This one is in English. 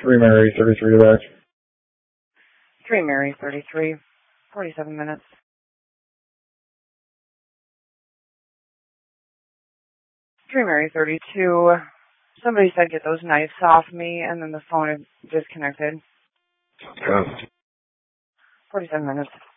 3 Mary 33 back. 3 Mary 33, 47 minutes. 3 Mary 32. Somebody said get those knives off me, and then the phone is disconnected. 47 minutes.